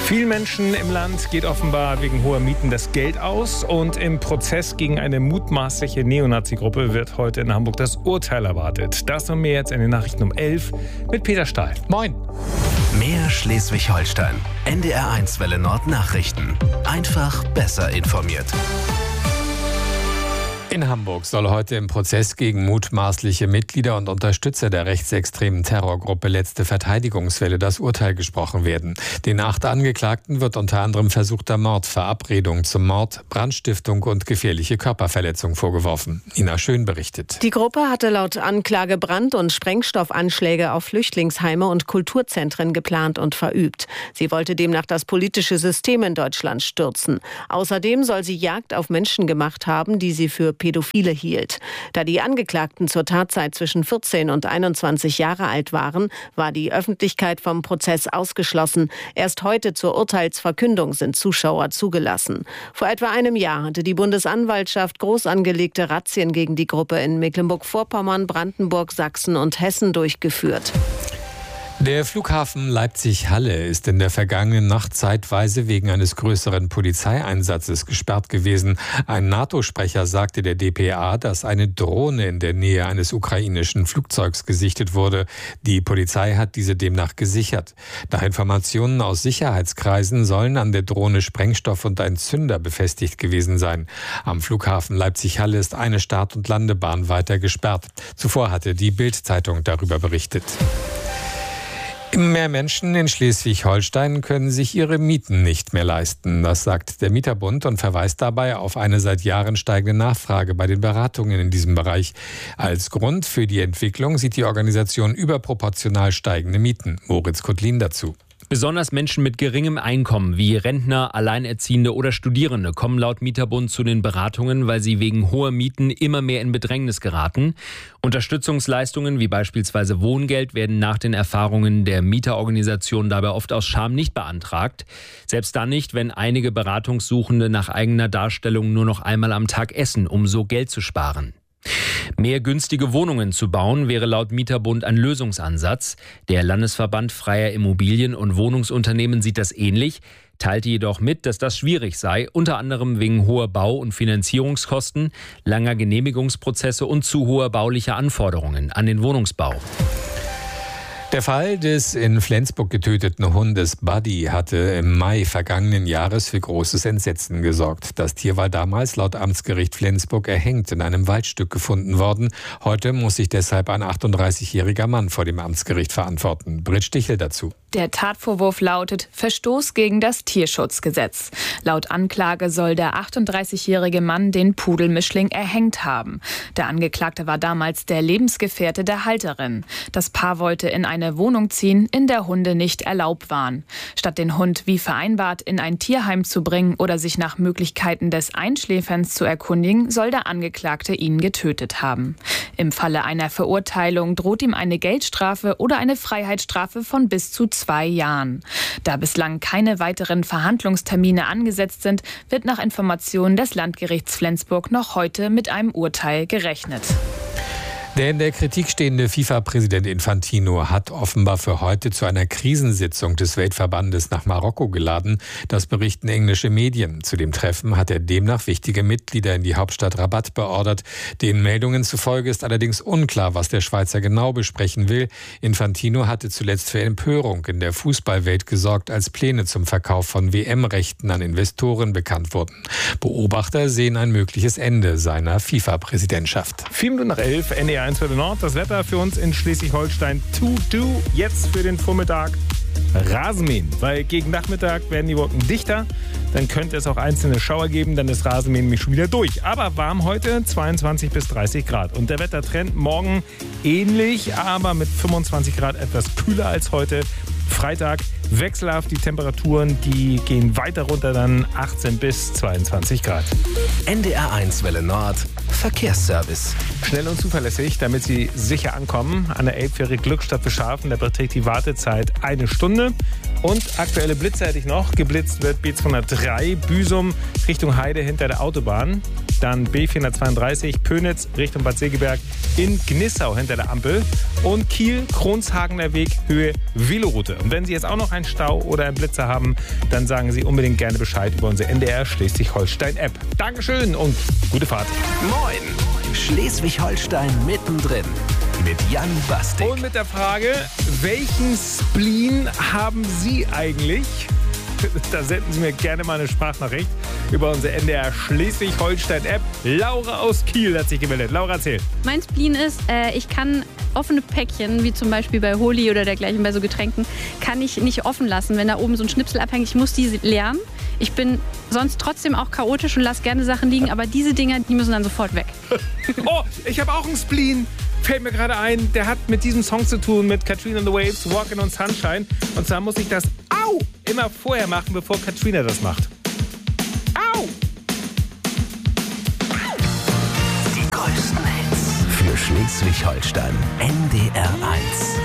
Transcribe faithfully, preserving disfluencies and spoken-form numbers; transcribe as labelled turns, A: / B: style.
A: Vielen Menschen im Land geht offenbar wegen hoher Mieten das Geld aus. Und im Prozess gegen eine mutmaßliche Neonazi-Gruppe wird heute in Hamburg das Urteil erwartet. Das und mehr jetzt in den Nachrichten um elf mit Peter Stahl.
B: Moin.
C: Mehr Schleswig-Holstein. N D R eins Welle Nord Nachrichten. Einfach besser informiert.
B: In Hamburg soll heute im Prozess gegen mutmaßliche Mitglieder und Unterstützer der rechtsextremen Terrorgruppe Letzte Verteidigungswelle das Urteil gesprochen werden. Den acht Angeklagten wird unter anderem versuchter Mord, Verabredung zum Mord, Brandstiftung und gefährliche Körperverletzung vorgeworfen. Ina Schön berichtet.
D: Die Gruppe hatte laut Anklage Brand- und Sprengstoffanschläge auf Flüchtlingsheime und Kulturzentren geplant und verübt. Sie wollte demnach das politische System in Deutschland stürzen. Außerdem soll sie Jagd auf Menschen gemacht haben, die sie für Pädophile hielt. Da die Angeklagten zur Tatzeit zwischen vierzehn und einundzwanzig Jahre alt waren, war die Öffentlichkeit vom Prozess ausgeschlossen. Erst heute zur Urteilsverkündung sind Zuschauer zugelassen. Vor etwa einem Jahr hatte die Bundesanwaltschaft groß angelegte Razzien gegen die Gruppe in Mecklenburg-Vorpommern, Brandenburg, Sachsen und Hessen durchgeführt.
B: Der Flughafen Leipzig-Halle ist in der vergangenen Nacht zeitweise wegen eines größeren Polizeieinsatzes gesperrt gewesen. Ein NATO-Sprecher sagte der D P A, dass eine Drohne in der Nähe eines ukrainischen Flugzeugs gesichtet wurde. Die Polizei hat diese demnach gesichert. Nach Informationen aus Sicherheitskreisen sollen an der Drohne Sprengstoff und ein Zünder befestigt gewesen sein. Am Flughafen Leipzig-Halle ist eine Start- und Landebahn weiter gesperrt. Zuvor hatte die Bild-Zeitung darüber berichtet. Immer mehr Menschen in Schleswig-Holstein können sich ihre Mieten nicht mehr leisten. Das sagt der Mieterbund und verweist dabei auf eine seit Jahren steigende Nachfrage bei den Beratungen in diesem Bereich. Als Grund für die Entwicklung sieht die Organisation überproportional steigende Mieten. Moritz Kotlin dazu.
E: Besonders Menschen mit geringem Einkommen wie Rentner, Alleinerziehende oder Studierende kommen laut Mieterbund zu den Beratungen, weil sie wegen hoher Mieten immer mehr in Bedrängnis geraten. Unterstützungsleistungen wie beispielsweise Wohngeld werden nach den Erfahrungen der Mieterorganisation dabei oft aus Scham nicht beantragt. Selbst dann nicht, wenn einige Beratungssuchende nach eigener Darstellung nur noch einmal am Tag essen, um so Geld zu sparen. Mehr günstige Wohnungen zu bauen, wäre laut Mieterbund ein Lösungsansatz. Der Landesverband Freier Immobilien- und Wohnungsunternehmen sieht das ähnlich, teilte jedoch mit, dass das schwierig sei, unter anderem wegen hoher Bau- und Finanzierungskosten, langer Genehmigungsprozesse und zu hoher baulicher Anforderungen an den Wohnungsbau.
B: Der Fall des in Flensburg getöteten Hundes Buddy hatte im Mai vergangenen Jahres für großes Entsetzen gesorgt. Das Tier war damals laut Amtsgericht Flensburg erhängt in einem Waldstück gefunden worden. Heute muss sich deshalb ein achtunddreißigjähriger Mann vor dem Amtsgericht verantworten. Britt Stichel dazu.
F: Der Tatvorwurf lautet Verstoß gegen das Tierschutzgesetz. Laut Anklage soll der achtunddreißigjährige Mann den Pudelmischling erhängt haben. Der Angeklagte war damals der Lebensgefährte der Halterin. Das Paar wollte in eine Wohnung ziehen, in der Hunde nicht erlaubt waren. Statt den Hund wie vereinbart in ein Tierheim zu bringen oder sich nach Möglichkeiten des Einschläferns zu erkundigen, soll der Angeklagte ihn getötet haben. Im Falle einer Verurteilung droht ihm eine Geldstrafe oder eine Freiheitsstrafe von bis zu zwei Jahren. Da bislang keine weiteren Verhandlungstermine angesetzt sind, wird nach Informationen des Landgerichts Flensburg noch heute mit einem Urteil gerechnet.
B: Der in der Kritik stehende FIFA-Präsident Infantino hat offenbar für heute zu einer Krisensitzung des Weltverbandes nach Marokko geladen. Das berichten englische Medien. Zu dem Treffen hat er demnach wichtige Mitglieder in die Hauptstadt Rabat beordert. Den Meldungen zufolge ist allerdings unklar, was der Schweizer genau besprechen will. Infantino hatte zuletzt für Empörung in der Fußballwelt gesorgt, als Pläne zum Verkauf von W M-Rechten an Investoren bekannt wurden. Beobachter sehen ein mögliches Ende seiner FIFA-Präsidentschaft.
A: Vier Minuten nach elf, N D R eins Welle Nord. Das Wetter für uns in Schleswig-Holstein to do. Jetzt für den Vormittag Rasenmähen. Weil gegen Nachmittag werden die Wolken dichter. Dann könnte es auch einzelne Schauer geben. Dann ist Rasenmähen nämlich schon wieder durch. Aber warm heute, zweiundzwanzig bis dreißig Grad. Und der Wettertrend morgen ähnlich, aber mit fünfundzwanzig Grad etwas kühler als heute. Freitag wechselhaft die Temperaturen, die gehen weiter runter, dann achtzehn bis zweiundzwanzig Grad.
C: N D R eins Welle Nord Verkehrsservice.
A: Schnell und zuverlässig, damit Sie sicher ankommen. An der Elbfähre Glückstadt Bescharfen, da beträgt die Wartezeit eine Stunde. Und aktuelle Blitze hätte ich noch. Geblitzt wird B zweihundertdrei Büsum Richtung Heide hinter der Autobahn. Dann B vierhundertzweiunddreißig Pönitz Richtung Bad Segeberg in Gnissau hinter der Ampel. Und Kiel, Kronshagener Weg, Höhe Veloroute. Und wenn Sie jetzt auch noch einen Stau oder einen Blitzer haben, dann sagen Sie unbedingt gerne Bescheid über unsere N D R Schleswig-Holstein-App. Dankeschön und gute Fahrt.
C: Moin! Schleswig-Holstein mittendrin. Mit Jan Bastik.
A: Und mit der Frage, welchen Spleen haben Sie eigentlich? Da senden Sie mir gerne mal eine Sprachnachricht über unsere N D R Schleswig-Holstein-App. Laura aus Kiel hat sich gemeldet. Laura, erzähl.
G: Mein Spleen ist, äh, ich kann offene Päckchen, wie zum Beispiel bei Holi oder dergleichen bei so Getränken, kann ich nicht offen lassen. Wenn da oben so ein Schnipsel abhängt, ich muss die leeren. Ich bin sonst trotzdem auch chaotisch und lasse gerne Sachen liegen, aber diese Dinger, die müssen dann sofort weg.
A: Oh, ich habe auch einen Spleen. Fällt mir gerade ein, der hat mit diesem Song zu tun, mit Katrina and the Waves, Walking on Sunshine. Und zwar muss ich das Au immer vorher machen, bevor Katrina das macht. Au!
C: Die größten Hits für Schleswig-Holstein. N D R eins.